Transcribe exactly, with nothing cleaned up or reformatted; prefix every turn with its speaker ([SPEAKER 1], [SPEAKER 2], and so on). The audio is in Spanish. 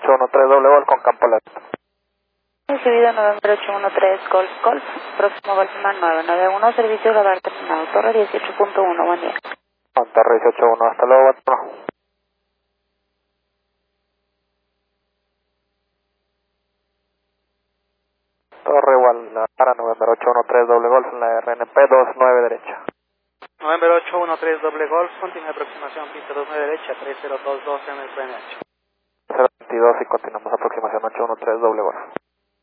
[SPEAKER 1] ocho uno tres doble golf con campo lento.
[SPEAKER 2] Recibido November ocho uno tres Golf Golf, próximo Golf nueve nueve uno, servicio radar terminado, torre dieciocho punto uno, buen día.
[SPEAKER 1] Torre dieciocho punto uno, hasta luego, bueno. Torre igual, para November ocho uno tres doble golf en la R N P dos nueve derecha.
[SPEAKER 3] November ocho uno tres doble golf, continúa aproximación pista dos nueve derecha, tres cero dos dos en el P N H.
[SPEAKER 1] cero veintidós y continuamos aproximación ocho uno tres doble golf.